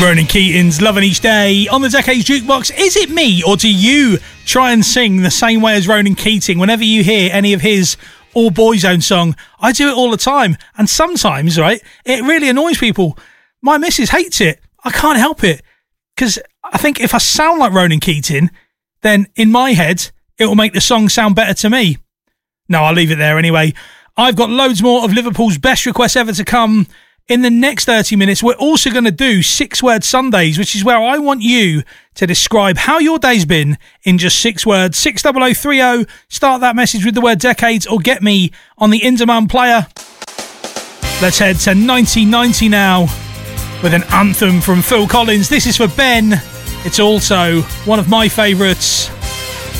Ronan Keating's Loving Each Day on the Decades Jukebox. Is it me, or do you try and sing the same way as Ronan Keating whenever you hear any of his All Boyzone song? I do it all the time, and sometimes, right, it really annoys people. My missus hates it. I can't help it, because I think if I sound like Ronan Keating, then in my head, it will make the song sound better to me. No, I'll leave it there anyway. I've got loads more of Liverpool's best requests ever to come. In the next 30 minutes, we're also going to do 6-word Sundays, which is where I want you to describe how your day's been in just 6 words. 60030. Start that message with the word decades or get me on the in-demand player. Let's head to 1990 now with an anthem from Phil Collins. This is for Ben. It's also one of my favourites.